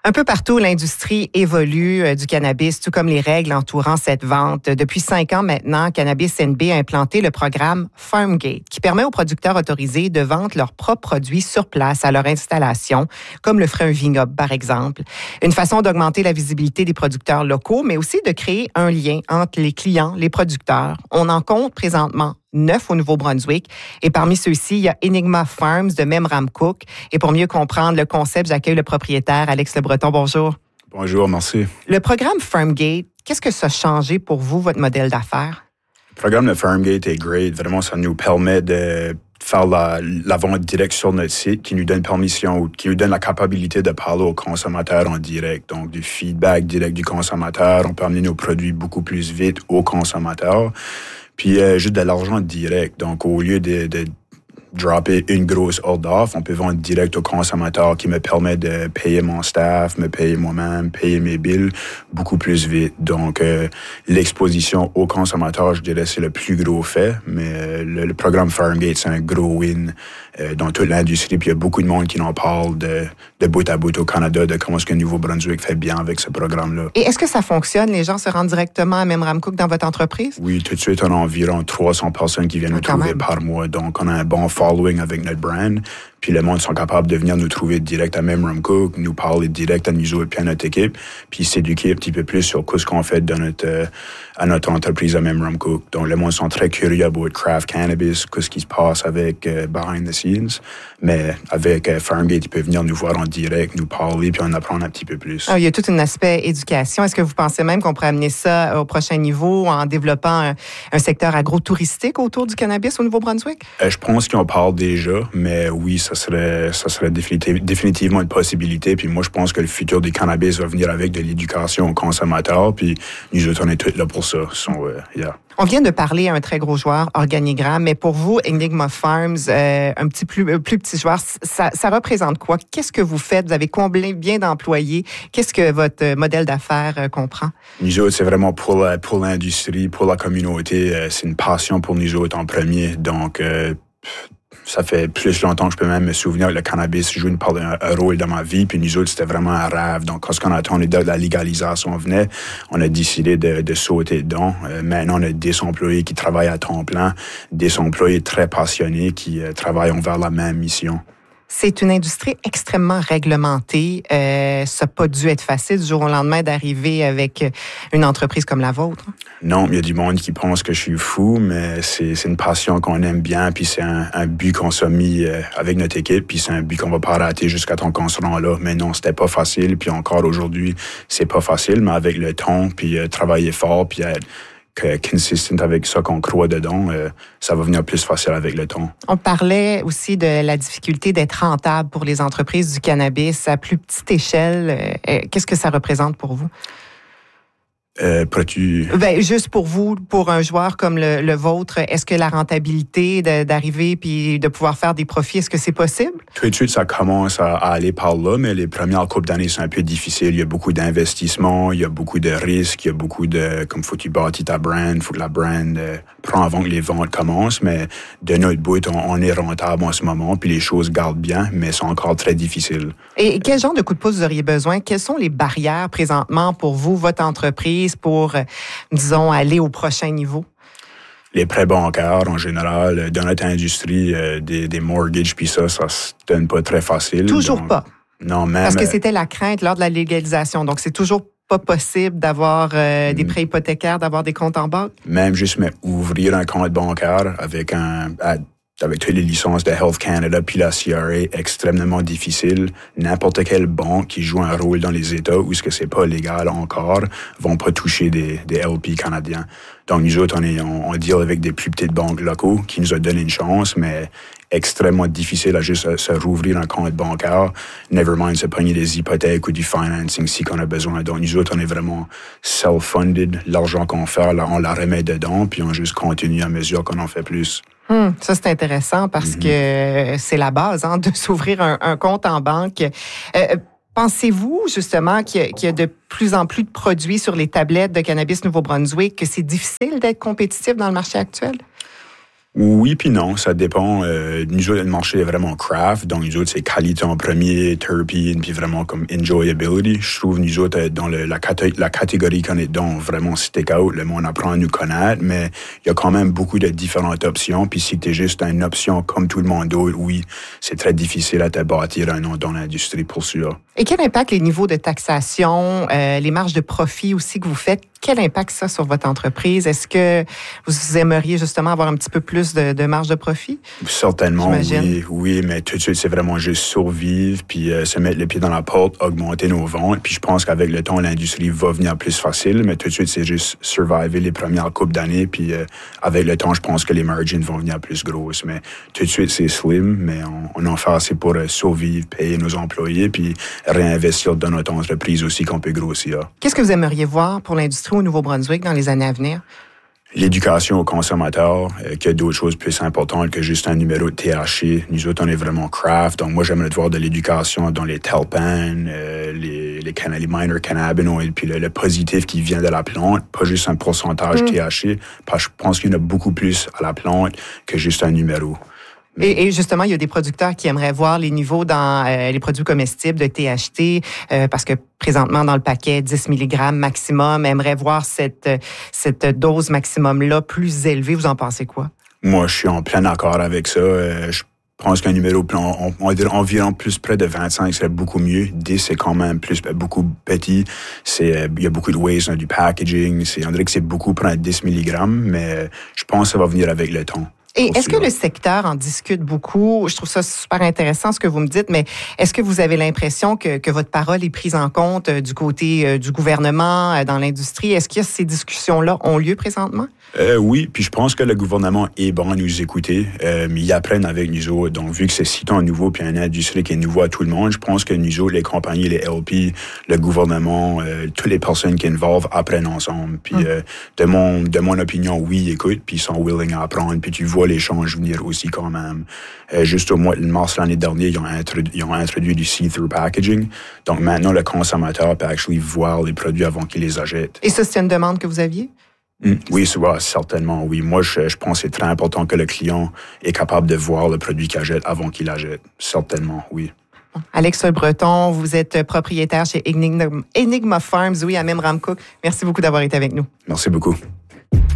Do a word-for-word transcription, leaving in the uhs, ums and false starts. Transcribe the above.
Un peu partout, l'industrie évolue euh, du cannabis, tout comme les règles entourant cette vente. Depuis cinq ans maintenant, Cannabis N B a implanté le programme Farmgate, qui permet aux producteurs autorisés de vendre leurs propres produits sur place à leur installation, comme le ferait un vignoble, par exemple. Une façon d'augmenter la visibilité des producteurs locaux, mais aussi de créer un lien entre les clients, les producteurs. On en compte présentement neuf au Nouveau-Brunswick. Et parmi ceux-ci, il y a Enigma Farms de Memramcook. Et pour mieux comprendre le concept, j'accueille le propriétaire, Alex Le Breton. Bonjour. Bonjour, merci. Le programme Farmgate, qu'est-ce que ça a changé pour vous, votre modèle d'affaires? Le programme de Farmgate est great. Vraiment, ça nous permet de faire la, la vente directe sur notre site, qui nous donne permission, qui nous donne la capacité de parler aux consommateurs en direct. Donc, du feedback direct du consommateur. On peut amener nos produits beaucoup plus vite aux consommateurs. Puis, euh, juste de l'argent direct. Donc, au lieu de, de dropper une grosse ordre d'offre, on peut vendre direct au consommateur, qui me permet de payer mon staff, me payer moi-même, payer mes bills beaucoup plus vite. Donc, euh, l'exposition au consommateur, je dirais, c'est le plus gros fait. Mais euh, le, le programme Farmgate, c'est un gros win euh, dans toute l'industrie. Puis, il y a beaucoup de monde qui en parle de, de bout à bout au Canada, de comment est-ce que le Nouveau-Brunswick fait bien avec ce programme-là. Et est-ce que ça fonctionne? Les gens se rendent directement à Memramcook dans votre entreprise? Oui, tout de suite, on a environ trois cents personnes qui viennent nous trouver par mois. Donc, on a un bon following avec notre brand. Puis le monde sont capables de venir nous trouver direct à Memramcook, nous parler direct à nous autres puis à notre équipe, puis s'éduquer un petit peu plus sur ce qu'on fait dans notre, euh, à notre entreprise à Memramcook. Donc le monde sont très curieux about craft cannabis, ce qui se passe avec euh, behind the scenes. Mais avec euh, Farmgate, ils peuvent venir nous voir en direct, nous parler, puis en apprendre un petit peu plus. Ah, il y a tout un aspect éducation. Est-ce que vous pensez même qu'on pourrait amener ça au prochain niveau en développant un, un secteur agro-touristique autour du cannabis au Nouveau-Brunswick? Euh, je pense qu'on parle déjà, mais oui, ça serait, ça serait définitiv- définitivement une possibilité. Puis moi, je pense que le futur du cannabis va venir avec de l'éducation aux consommateurs. Puis nous autres, on est tous là pour ça. So, uh, yeah. On vient de parler à un très gros joueur, Organigram, mais pour vous, Enigma Farms, euh, un petit plus, plus petit joueur, ça, ça représente quoi? Qu'est-ce que vous faites? Vous avez combien d'employés? Qu'est-ce que votre modèle d'affaires euh, comprend? Nous autres, c'est vraiment pour, la, pour l'industrie, pour la communauté. Euh, c'est une passion pour nous autres en premier. Donc, euh, ça fait plus longtemps que je peux même me souvenir que le cannabis joue une, un, un rôle dans ma vie. Puis nous autres, c'était vraiment un rêve. Donc, quand on a attendu de la légalisation venait, on a décidé de, de sauter dedans. Euh, maintenant, on a des employés qui travaillent à temps plein, des employés très passionnés qui euh, travaillent envers la même mission. C'est une industrie extrêmement réglementée. Euh, ça n'a pas dû être facile du jour au lendemain d'arriver avec une entreprise comme la vôtre. Non, il y a du monde qui pense que je suis fou, mais c'est, c'est une passion qu'on aime bien, puis c'est un, un but qu'on s'est mis euh, avec notre équipe, puis c'est un but qu'on va pas rater jusqu'à temps qu'on se rend là. Mais non, c'était pas facile, puis encore aujourd'hui, c'est pas facile, mais avec le temps, puis euh, travailler fort, puis être consistent avec ça qu'on croit dedans, euh, ça va venir plus facile avec le temps. On parlait aussi de la difficulté d'être rentable pour les entreprises du cannabis à plus petite échelle. Euh, qu'est-ce que ça représente pour vous? Euh, pourrais-tu... Ben, juste pour vous, pour un joueur comme le, le vôtre, est-ce que la rentabilité de, d'arriver puis de pouvoir faire des profits, est-ce que c'est possible? Tout de suite, ça commence à, à aller par là, mais les premières coupes d'années, c'est un peu difficile. Il y a beaucoup d'investissements, il y a beaucoup de risques, il y a beaucoup de... Comme faut que tu bâtis ta brand, faut que la brand euh, prend avant que les ventes commencent, mais de notre bout, on, on est rentable en ce moment, puis les choses gardent bien, mais c'est encore très difficile. Et quel genre de coup de pouce vous auriez besoin? Quelles sont les barrières présentement pour vous, votre entreprise, pour, disons, aller au prochain niveau? Les prêts bancaires, en général, dans notre industrie, euh, des, des mortgages, puis ça, ça se donne pas très facile. Toujours donc, pas? Non, même... Parce que c'était la crainte lors de la légalisation, donc c'est toujours pas possible d'avoir euh, des prêts hypothécaires, d'avoir des comptes en banque? Même juste mais, ouvrir un compte bancaire avec un... À, avec toutes les licences de Health Canada puis la C R A, extrêmement difficile. N'importe quelle banque qui joue un rôle dans les États où ce que c'est pas légal encore vont pas toucher des, des L P canadiens. Donc nous autres, on est on, on deal avec des plus petites banques locaux qui nous ont donné une chance, mais extrêmement difficile à juste se rouvrir un compte bancaire. Never mind se pogner des hypothèques ou du financing si qu'on a besoin. Donc nous autres, on est vraiment self-funded. L'argent qu'on fait, là, on la remet dedans, puis on juste continue à mesure qu'on en fait plus. Hum, ça, c'est intéressant parce mm-hmm. que c'est la base hein, de s'ouvrir un, un compte en banque. Euh, pensez-vous, justement, qu'il y, a, qu'il y a de plus en plus de produits sur les tablettes de Cannabis Nouveau-Brunswick, que c'est difficile d'être compétitif dans le marché actuel? Oui, puis non, ça dépend. Euh, nous autres, le marché est vraiment craft, donc nous autres, c'est qualité en premier, terpene, puis vraiment comme enjoyability. Je trouve nous autres, dans le, la, caté- la catégorie qu'on est dedans, vraiment stick out, le monde apprend à nous connaître, mais il y a quand même beaucoup de différentes options, puis si tu es juste une option comme tout le monde d'autre, oui, c'est très difficile à te bâtir un nom dans l'industrie pour sûr. Et quel impact les niveaux de taxation, euh, les marges de profit aussi que vous faites, quel impact ça sur votre entreprise? Est-ce que vous aimeriez justement avoir un petit peu plus de, de marge de profit? Certainement, J'imagine. oui, oui, mais tout de suite, c'est vraiment juste survivre, puis euh, se mettre les pieds dans la porte, augmenter nos ventes. Puis je pense qu'avec le temps, l'industrie va venir plus facile, mais tout de suite, c'est juste survivre les premières coupes d'années. Puis euh, avec le temps, je pense que les margins vont venir plus grosses. Mais tout de suite, c'est slim, mais on, on en fait assez pour euh, survivre, payer nos employés, puis réinvestir dans notre entreprise aussi qu'on peut grossir. Qu'est-ce que vous aimeriez voir pour l'industrie au Nouveau-Brunswick dans les années à venir? L'éducation aux consommateurs, euh, qu'il y a d'autres choses plus importantes que juste un numéro de T H C. Nous autres, on est vraiment craft. Donc, moi, j'aimerais voir de l'éducation dans les terpenes, euh, les, les, canna- les minor cannabinoïdes, puis le, le positif qui vient de la plante, pas juste un pourcentage mm. T H C. Parce que je pense qu'il y en a beaucoup plus à la plante que juste un numéro. Et, et justement, il y a des producteurs qui aimeraient voir les niveaux dans euh, les produits comestibles de T H C, euh, parce que présentement, dans le paquet, dix milligrammes maximum, aimeraient voir cette, cette dose maximum-là plus élevée. Vous en pensez quoi? Moi, je suis en plein accord avec ça. Euh, je pense qu'un numéro, on, on va dire environ plus près de vingt-cinq serait beaucoup mieux. dix, c'est quand même plus beaucoup petit. C'est, il y a beaucoup de waste dans du packaging. C'est, on dirait que c'est beaucoup pour un dix milligrammes, mais je pense que ça va venir avec le temps. Et est-ce que le secteur en discute beaucoup? Je trouve ça super intéressant ce que vous me dites, mais est-ce que vous avez l'impression que, que votre parole est prise en compte du côté euh, du gouvernement, euh, dans l'industrie? Est-ce que ces discussions-là ont lieu présentement? Euh, oui, puis je pense que le gouvernement est bon à nous écouter, euh, mais ils apprennent avec nous autres. Donc, vu que c'est si tant nouveau, puis une industrie qui est nouveau à tout le monde, je pense que nous autres, les compagnies, les L P, le gouvernement, euh, toutes les personnes qui involvent apprennent ensemble. Puis, hum. euh, de mon de mon opinion, oui, ils écoutent, puis ils sont willing à apprendre. Puis tu vois l'échange venir aussi quand même. Euh, juste au mois de mars l'année dernière, ils ont introduit, ils ont introduit du see-through packaging. Donc maintenant, le consommateur peut actually voir les produits avant qu'il les achète. Et ça, c'est une demande que vous aviez? Mmh, oui, c'est, ouais, certainement, oui. Moi, je, je pense que c'est très important que le client est capable de voir le produit qu'il achète avant qu'il l'achète. Certainement, oui. Alex Breton, vous êtes propriétaire chez Enigma, Enigma Farms, oui, à Memramcook. Merci beaucoup d'avoir été avec nous. Merci beaucoup.